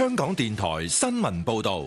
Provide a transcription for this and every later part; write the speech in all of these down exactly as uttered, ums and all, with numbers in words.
香港電台新聞報道。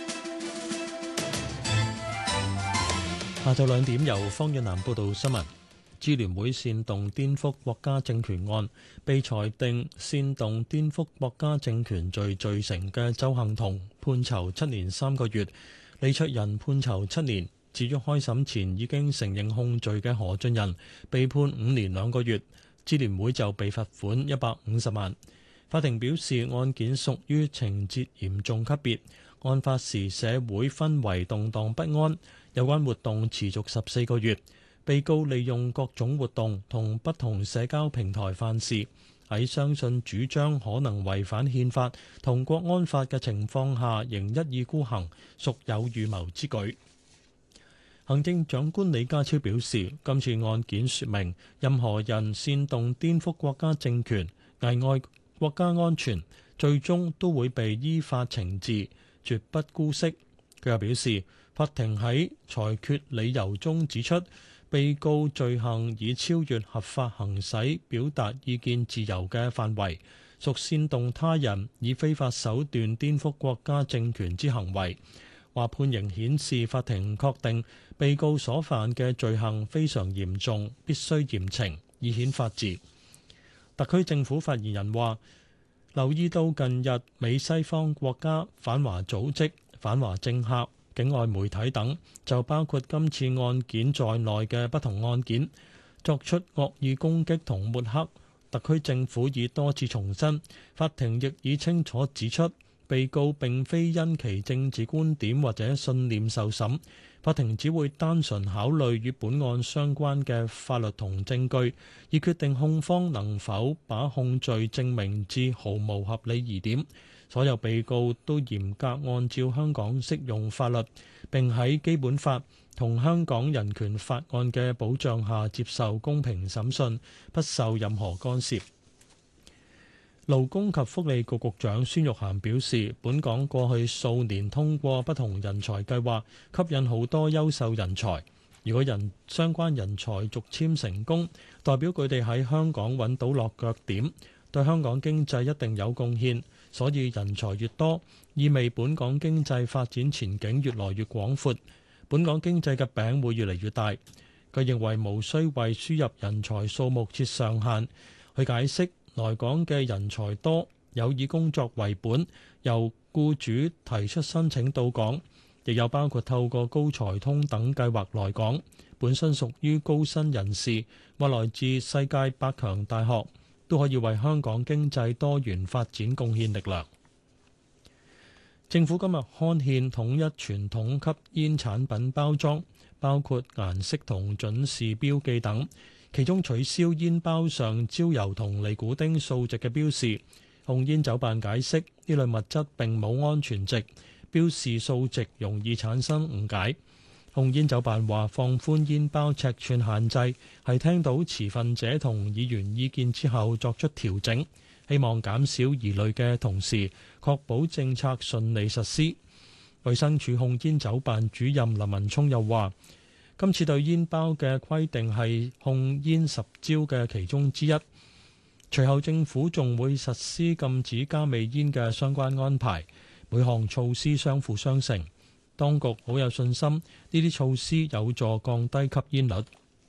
下晝兩點由方遠南報道新聞。支聯會煽動顛覆國家政權案被裁定煽動顛覆國家政權罪罪成嘅鄒幸彤判囚七年三個月，李卓人判囚七年。至於開審前已經承認控罪嘅何俊仁被判五年兩個月，支聯會就被罰款一百五十萬。法庭表示案件屬於情節嚴重級別，案發時社會氛圍動盪不安，有關活動持續十四個月。被告利用各種活動同不同社交平台犯事，喺相信主張可能違反憲法同國安法嘅情況下，仍一意孤行，屬有預謀之舉。行政長官李家超表示，今次案件說明，任何人煽動顛覆國家政權、危害國家安全，最終都會被依法懲治，絕不姑息。佢又表示，法庭喺裁決理由中指出，被告罪行已超越合法行使表達意見自由嘅範圍，屬煽動他人以非法手段顛覆國家政權之行為。話判刑顯示法庭確定被告所犯嘅罪行非常嚴重，必須嚴懲，以顯法治。特區政府發言人話，留意到近日美西方國家、反華組織、反華政客、境外媒體等，就包括今次案件在內嘅不同案件，作出惡意攻擊同抹黑。特區政府已多次重申，法庭亦已清楚指出，被告並非因其政治觀點或者信念受審，法庭只會單純考慮與本案相關嘅法律同證據，以決定控方能否把控罪證明至毫無合理疑點。所有被告都嚴格按照香港適用法律，並喺基本法同香港人權法案嘅保障下接受公平審訊，不受任何干涉。勞工及福利局局長孫玉菡表示，本港過去數年通過不同人才計劃，吸引好多優秀人才。如果人相關人才續簽成功，代表佢哋喺香港揾到落腳點，對香港經濟一定有貢獻。所以人才越多，意味本港經濟發展前景越來越廣闊，本港經濟嘅餅會越嚟越大。佢認為無需為輸入人才數目設上限。佢解釋，來港嘅人才多，有以工作為本，由僱主提出申請到港，亦有包括透過高才通等計劃來港，本身屬於高薪人士或來自世界百強大學，都可以為香港經濟多元發展貢獻力量。政府今日刊憲統一傳統吸煙產品包裝，包括顏色同準時標記等，其中取消煙包上焦油同尼古丁數值嘅標示。控煙酒辦解釋，呢類物質並冇安全值，標示數值容易產生誤解。控煙酒辦話放寬煙包尺寸限制，係聽到持份者同議員意見之後作出調整，希望減少疑慮嘅同時，確保政策順利實施。衛生署控煙酒辦主任林文聰又話，今次對煙包嘅規定係控煙十招嘅其中之一，隨後政府仲會實施禁止加味煙嘅相關安排，每項措施相輔相成。當局好有信心，呢啲措施有助降低吸煙率。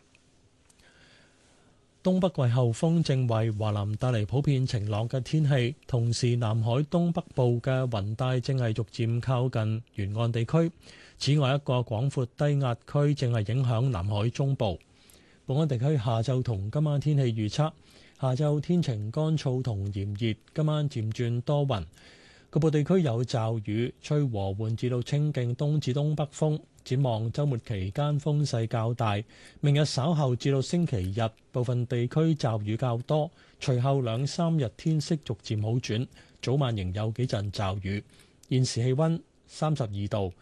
東北季候風正為華南帶嚟普遍晴朗嘅天氣，同時南海東北部嘅雲帶正係逐漸靠近沿岸地區。此外，一個廣闊低壓區正係影響南海中部。本港地區下晝同今晚天氣預測：下晝天晴乾燥同炎熱，今晚漸轉多雲。局部地區有驟雨，吹和緩至到清勁東至東北風。展望週末期間風勢較大，明日稍後至到星期日部分地區驟雨較多，隨後兩三日天色逐漸好轉，早晚仍有幾陣驟雨。現時氣温三十二度，